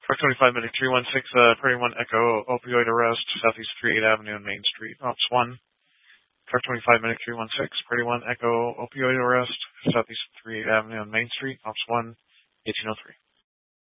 Car 25 Medic 316, Prairie 1 Echo, opioid arrest, Southeast 38 Avenue and Main Street. Ops 1. Car 25 Medic 316, Prairie 1 Echo, opioid arrest, Southeast 38 Avenue and Main Street. Ops 1, 1803.